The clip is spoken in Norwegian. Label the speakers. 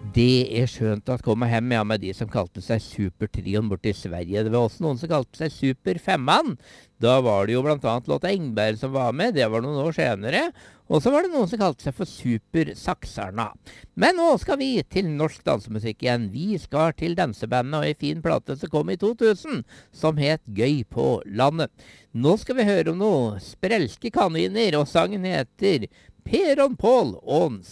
Speaker 1: Det er skjønt at komme hjem med de som kalte seg Supertrion borte i Sverige. Det var også noen som kalte seg Superfemman. Da var det jo blant annet Lotta Engberg som var med, det var noen år senere. Og så var det noen som kalte seg for Supersaksarna. Men nå skal vi til norsk dansemusikk igjen. Vi skal til dansebandet og en fin plate som kom i 2000, som het Gøy på landet. Nå skal vi høre om noe sprelske kaniner, og sangen heter Per og Pål og